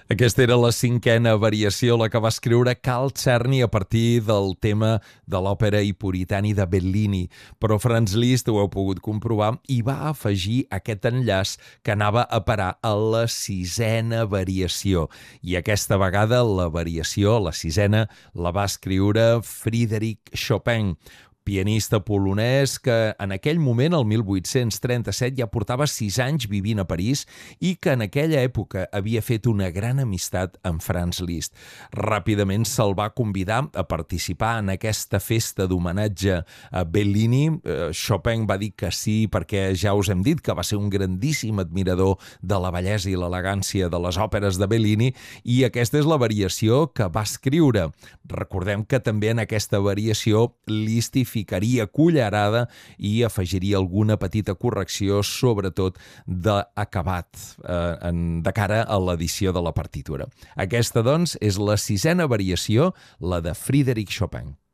Aquesta era la cinquena variació, la que va escriure Carl Czerny a partir del tema de l'òpera I Puritani de Bellini. Però Franz Liszt, ho heu pogut comprovar, i va afegir aquest enllaç que anava a parar a la sisena variació. I aquesta vegada la variació, la sisena, la va escriure Frédéric Chopin, pianista polonès que en aquell moment, el 1837, ja portava 6 anys vivint a París i que en aquella època havia fet una gran amistat amb Franz Liszt. Ràpidament se'l va convidar a participar en aquesta festa d'homenatge a Bellini. Chopin va dir que sí perquè ja us hem dit que va ser un grandíssim admirador de la bellesa i l'elegància de les òperes de Bellini i aquesta és la variació que va escriure. Recordem que també en aquesta variació Liszt hi ficaria cullerada i afegiria alguna petita correcció, sobretot d'acabat, de cara a l'edició de la partitura. Aquesta, doncs, és la sisena variació, la de Frédéric Chopin.